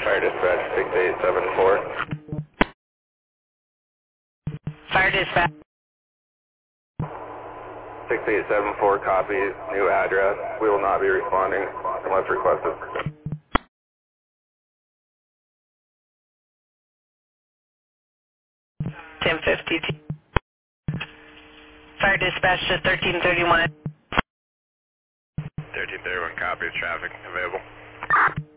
Fire dispatch 6874. Fire dispatch. 6874 copy, new address. We will not be responding unless requested. 1052. Fire dispatch to 1331. 1331 copy, traffic available.